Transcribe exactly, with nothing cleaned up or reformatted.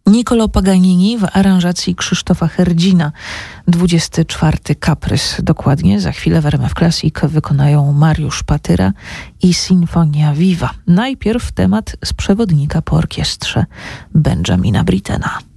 Niccolò Paganini w aranżacji Krzysztofa Herdzina. dwudziesty czwarty kaprys dokładnie. Za chwilę w R M F Classic wykonają Mariusz Patyra i Sinfonia Viva. Najpierw temat z przewodnika po orkiestrze Benjamina Brittena.